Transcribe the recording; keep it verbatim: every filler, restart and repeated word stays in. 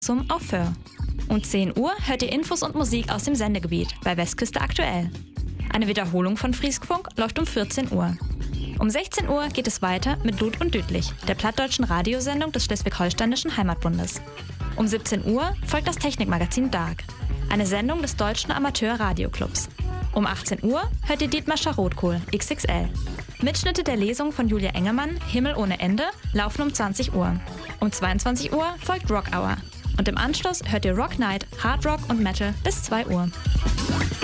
zum Auf Föhr. Um zehn Uhr hört ihr Infos und Musik aus dem Sendegebiet bei Westküste aktuell. Eine Wiederholung von Frieskfunk läuft um vierzehn Uhr. Um sechzehn Uhr geht es weiter mit Lud und Düdlich, der plattdeutschen Radiosendung des Schleswig-Holsteinischen Heimatbundes. Um siebzehn Uhr folgt das Technikmagazin Dark, eine Sendung des Deutschen Amateur-Radioclubs. Um achtzehn Uhr hört ihr Dietmar Rotkohl, X X L. Mitschnitte der Lesung von Julia Engelmann, Himmel ohne Ende, laufen um zwanzig Uhr. Um zweiundzwanzig Uhr folgt Rock Hour. Und im Anschluss hört ihr Rock Night, Hard Rock und Metal bis zwei Uhr.